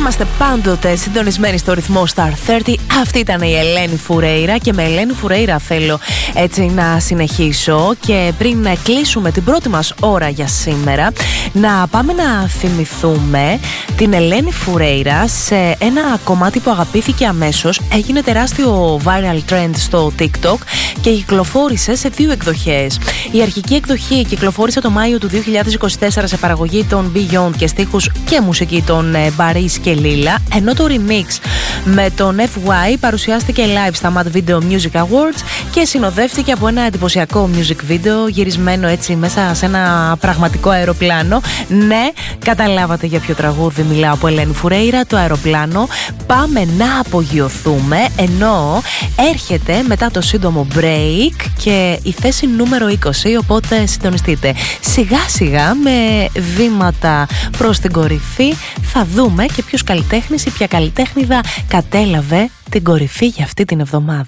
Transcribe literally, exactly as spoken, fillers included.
Είμαστε πάντοτε συντονισμένοι στο ρυθμό Star τριάντα. Αυτή ήταν η Ελένη Φουρέιρα και με Ελένη Φουρέιρα θέλω έτσι να συνεχίσω. Και πριν κλείσουμε την πρώτη μας ώρα για σήμερα, να πάμε να θυμηθούμε την Ελένη Φουρέιρα σε ένα κομμάτι που αγαπήθηκε αμέσως. Έγινε τεράστιο viral trend στο TikTok και κυκλοφόρησε σε δύο εκδοχές. Η αρχική εκδοχή κυκλοφόρησε το Μάιο του δύο χιλιάδες είκοσι τέσσερα σε παραγωγή των Beyond και στίχους και μουσική των Baris και Λίλα, ενώ το remix με τον εφ γουάι παρουσιάστηκε live στα Mad Video Music Awards και συνοδεύτηκε από ένα εντυπωσιακό music video γυρισμένο έτσι μέσα σε ένα πραγματικό αεροπλάνο. Ναι, καταλάβατε για ποιο τραγούδι μιλάω, από Ελένη Φουρέιρα, το αεροπλάνο. Πάμε να απογειωθούμε, ενώ έρχεται μετά το σύντομο break και η θέση νούμερο είκοσι, οπότε συντονιστείτε. Σιγά σιγά με βήματα προς την κορυφή θα δούμε και ποιος καλλιτέχνης ή ποια καλλιτέχνηδα κατέλαβε την κορυφή για αυτή την εβδομάδα.